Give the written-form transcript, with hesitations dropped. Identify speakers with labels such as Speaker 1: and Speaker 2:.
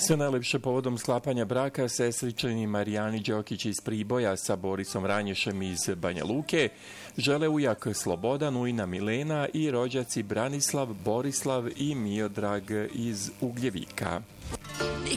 Speaker 1: Sve najlepše povodom sklapanja braka sestričani Marijani Đokić iz Priboja sa Borisom Ranješem iz Banja Luke žele ujak Slobodan, ujna Milena i rođaci Branislav, Borislav i Miodrag iz Ugljevika.